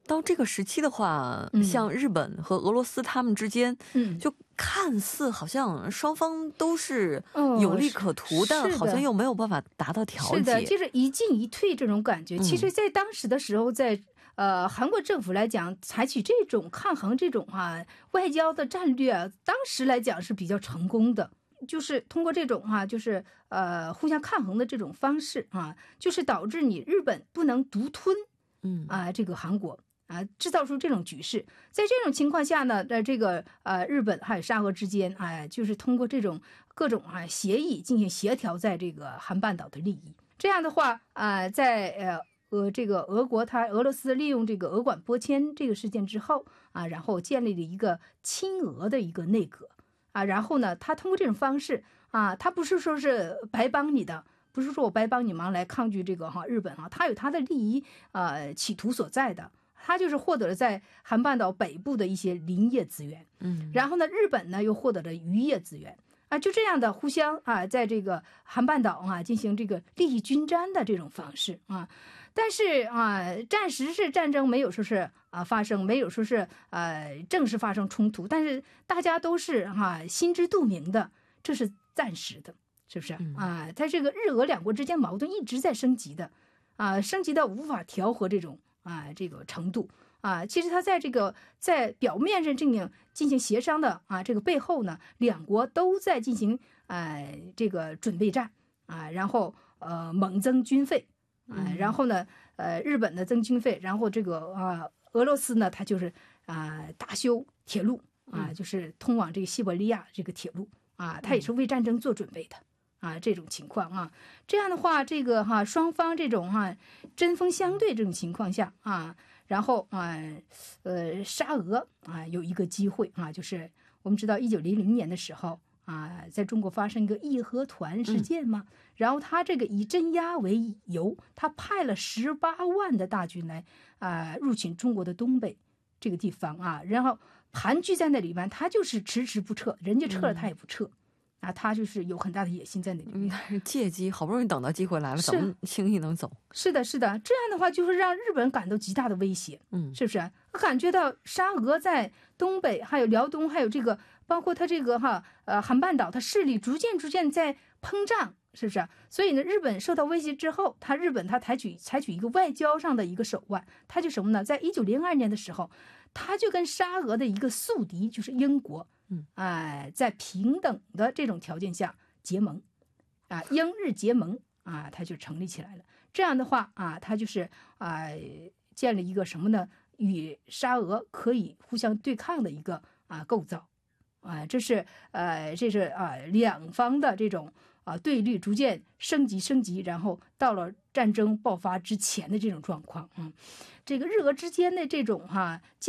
到这个时期的话，像日本和俄罗斯他们之间，就看似好像双方都是有利可图，但好像又没有办法达到调解。 是的，就是一进一退这种感觉。其实在当时的时候，在韩国政府来讲，采取这种抗衡这种外交的战略当时来讲是比较成功的。就是通过这种就是互相抗衡的这种方式就是导致你日本不能独吞这个韩国制造出这种局势。在这种情况下呢，这个日本还有沙俄之间就是通过这种各种协议进行协调在这个韩半岛的利益。这样的话在这个俄罗斯利用这个俄管拨迁这个事件之后然后建立了一个亲俄的一个内阁然后呢，他通过这种方式他不是说是白帮你的，不是说我白帮你忙来抗拒这个日本他有他的利益企图所在的。他就是获得了在韩半岛北部的一些林业资源，然后呢，日本呢又获得了渔业资源就这样的互相在这个韩半岛进行这个利益均沾的这种方式但是暂时是战争没有说是发生，没有说是正式发生冲突，但是大家都是心知肚明的，这是暂时的，是不是在这个日俄两国之间矛盾一直在升级的升级到无法调和这种这个程度其实他在这个在表面上进行协商的这个背后呢，两国都在进行这个准备战然后猛增军费然后呢日本的增军费，然后这个俄罗斯呢，它就是大修铁路就是通往这个西伯利亚这个铁路它也是为战争做准备的这种情况这样的话，这个双方这种针锋相对这种情况下然后沙俄有一个机会就是我们知道1900年的时候在中国发生一个义和团事件嘛，然后他这个以镇压为由，他派了18万的大军来入侵中国的东北这个地方然后盘踞在那里面，他就是迟迟不撤，人家撤了他也不撤他就是有很大的野心在那里面。 但是借机好不容易等到机会来了，怎么轻易能走？ 是的，是的，这样的话就是让日本感到极大的威胁，是不是？感觉到沙俄在东北，还有辽东，还有这个包括它这个韩半岛，它势力逐渐在膨胀，是不是？所以呢，日本受到威胁之后，日本采取一个外交上的一个手腕，它就什么呢？在1902年的时候，它就跟沙俄的一个宿敌就是英国。在平等的这种条件下结盟英日结盟它就成立起来了。这样的话它就是建立一个什么呢？与沙俄可以互相对抗的一个构造这是两方的这种对立逐渐升级，然后到了战争爆发之前的这种状况这个日俄之间的这种